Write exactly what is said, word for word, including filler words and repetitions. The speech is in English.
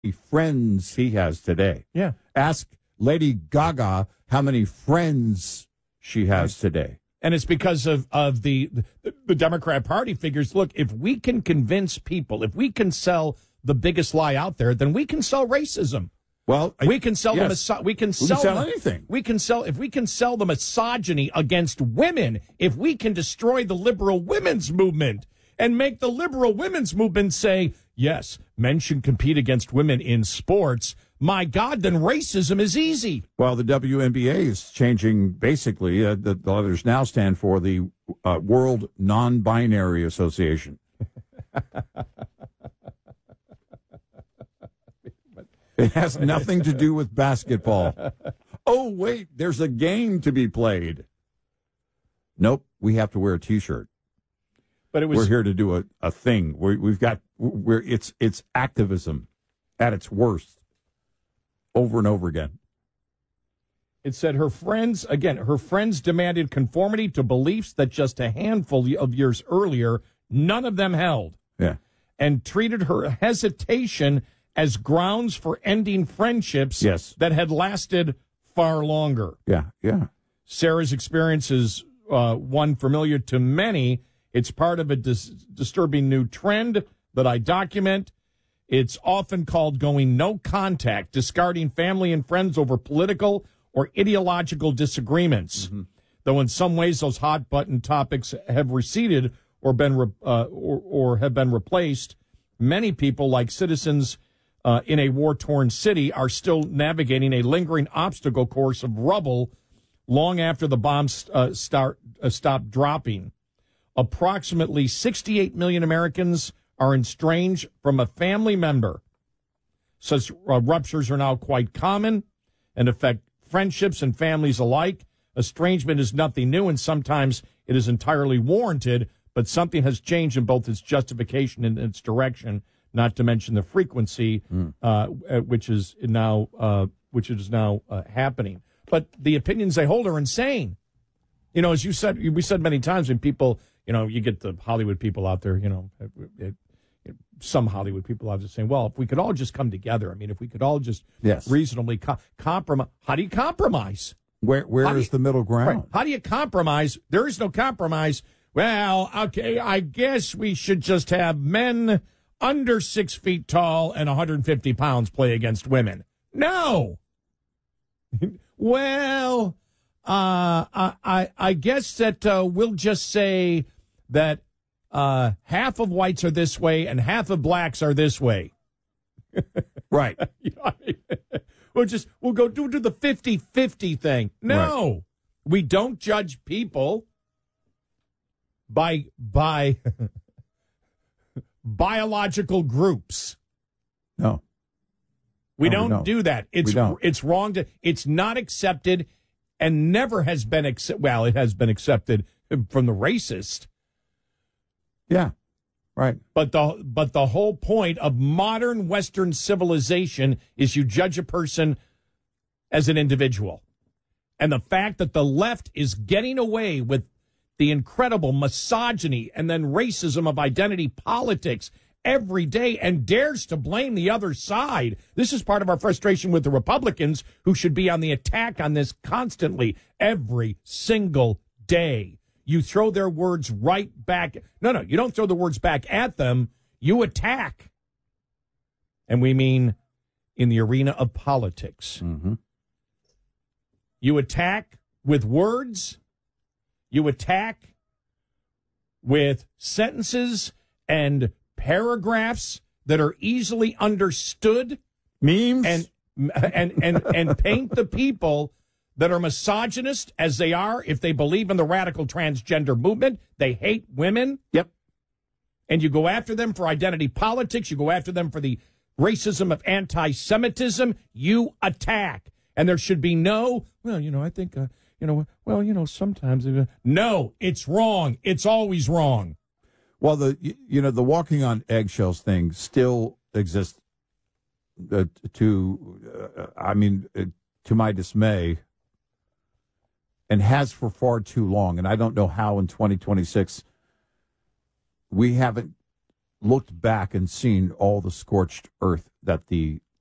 friends he has today. Yeah. Ask Lady Gaga how many friends she has today. And it's because of, of the, the the Democrat Party figures, look, if we can convince people, if we can sell the biggest lie out there, then we can sell racism. Well, we can sell yes. the we can we sell, can sell the, anything. We can sell if we can sell the misogyny against women, if we can destroy the liberal women's movement and make the liberal women's movement say, yes, men should compete against women in sports. My God, then racism is easy. Well, the W N B A is changing basically. Uh, the, the letters now stand for the uh, World Non-Binary Association. It has nothing to do with basketball. Oh, wait, there's a game to be played. Nope, we have to wear a T-shirt. But it was we're here to do a, a thing. We're, we've got we're it's it's activism at its worst. Over and over again. It said her friends, again, her friends demanded conformity to beliefs that just a handful of years earlier, none of them held. Yeah. And treated her hesitation as grounds for ending friendships yes. that had lasted far longer. Yeah, yeah. Sarah's experience is uh, one familiar to many. It's part of a dis- disturbing new trend that I document. It's often called going no contact, discarding family and friends over political or ideological disagreements. Mm-hmm. Though in some ways those hot button topics have receded or been re- uh, or, or have been replaced, many people, like citizens uh, in a war-torn city, are still navigating a lingering obstacle course of rubble long after the bombs uh, start uh, stop dropping. Approximately sixty-eight million Americans are estranged from a family member. Such uh, ruptures are now quite common and affect friendships and families alike. Estrangement is nothing new, and sometimes it is entirely warranted, but something has changed in both its justification and its direction, not to mention the frequency, mm. uh, which is now uh, which is now uh, happening. But the opinions they hold are insane. You know, as you said, we said many times when people, you know, you get the Hollywood people out there, you know, it, it, some Hollywood people out there saying, well, if we could all just come together, I mean, if we could all just yes. reasonably co- compromise. How do you compromise? Where Where How is you, the middle ground? Right. How do you compromise? There is no compromise. Well, okay, I guess we should just have men under six feet tall and one hundred fifty pounds play against women. No. Well, uh, I, I, I guess that uh, we'll just say that uh, half of whites are this way and half of blacks are this way. Right. You know, I mean, we'll just we'll go do, do the fifty-fifty thing. No, right. We don't judge people by by biological groups. No. We no, don't, we don't do that. It's don't. it's wrong to it's not accepted and never has been accepted. Well, it has been accepted from the racist. Yeah. Right. But the but the whole point of modern Western civilization is you judge a person as an individual. And the fact that the left is getting away with the incredible misogyny and then racism of identity politics every day and dares to blame the other side. This is part of our frustration with the Republicans, who should be on the attack on this constantly, every single day. You throw their words right back. No, no, you don't throw the words back at them. You attack. And we mean in the arena of politics. Mm-hmm. You attack with words. You attack with sentences and paragraphs that are easily understood. Memes. And, and, and, and paint the people that are misogynist as they are. If they believe in the radical transgender movement, they hate women. Yep. And you go after them for identity politics. You go after them for the racism of anti-Semitism. You attack. And there should be no, well, you know, I think, uh, you know, well, you know, sometimes. Uh, no, it's wrong. It's always wrong. Well, the, you know, the walking on eggshells thing still exists uh, to, uh, I mean, uh, to my dismay, and has for far too long. And I don't know how in twenty twenty-six we haven't looked back and seen all the scorched earth that the